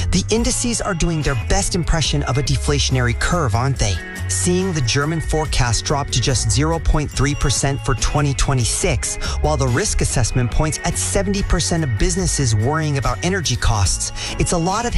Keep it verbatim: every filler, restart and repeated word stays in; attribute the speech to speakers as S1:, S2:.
S1: The indices are doing their best impression of a deflationary curve, aren't they? Seeing the German forecast drop to just zero point three percent for twenty twenty-six, while the risk assessment points at seventy percent of businesses worrying about energy costs. It's a lot of